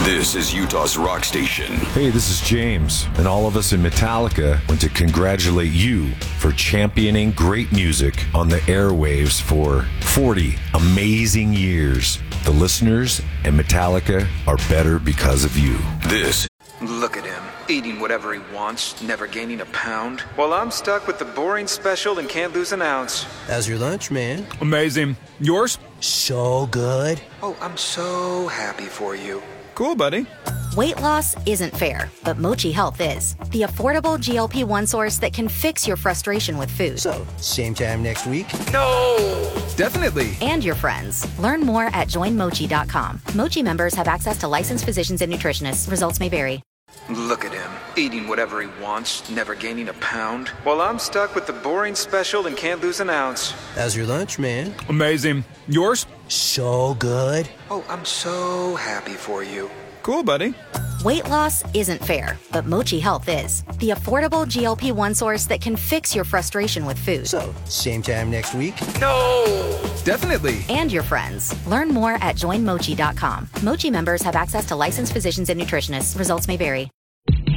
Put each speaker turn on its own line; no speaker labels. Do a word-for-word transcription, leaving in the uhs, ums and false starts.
This is Utah's rock station.
Hey, this is James, and all of us in Metallica want to congratulate you for championing great music on the airwaves for forty amazing years. The listeners and Metallica are better because of you.
This.
Look at him, eating whatever he wants, never gaining a pound. While I'm stuck with the boring special and can't lose an ounce.
How's your lunch, man?
Amazing. Yours?
So good.
Oh, I'm so happy for you.
Cool, buddy.
Weight loss isn't fair, but Mochi Health is. The affordable G L P one source that can fix your frustration with food.
So, same time next week?
No!
Definitely.
And your friends. Learn more at join mochi dot com. Mochi members have access to licensed physicians and nutritionists. Results may vary.
Look at him, eating whatever he wants, never gaining a pound. While I'm stuck with the boring special and can't lose an ounce.
How's your lunch, man?
Amazing. Yours?
So good.
Oh, I'm so happy for you.
Cool, buddy.
Weight loss isn't fair, but Mochi Health is. The affordable G L P one source that can fix your frustration with food.
So, same time next week?
No!
Definitely.
And your friends. Learn more at join mochi dot com. Mochi members have access to licensed physicians and nutritionists. Results may vary.